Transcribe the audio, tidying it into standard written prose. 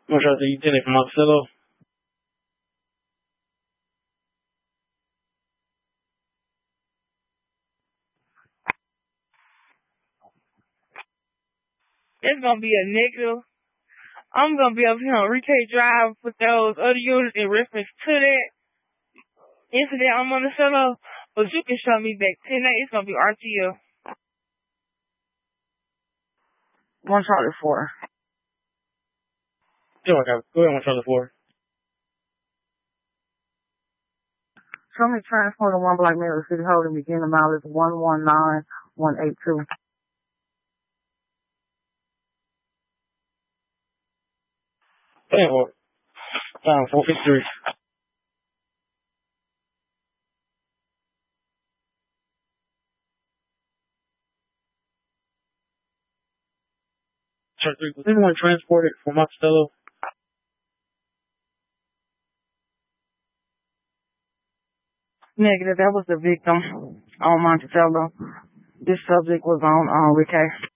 I'm trying to say you did it for Monticello. It's gonna be a negative. I'm gonna be up here on Retake Drive with those other units in reference to that incident on Monticello, but you can show me back 10 days. It's gonna be RTO. 1 Charlie 4. Go ahead, 1 Charlie 4. Show me transport of 1 Black male to City Hall and begin the mileage 119182. Airport. 453. Charlie 3, was anyone transported from Monticello? Negative. That was the victim on Monticello. This subject was on Rick.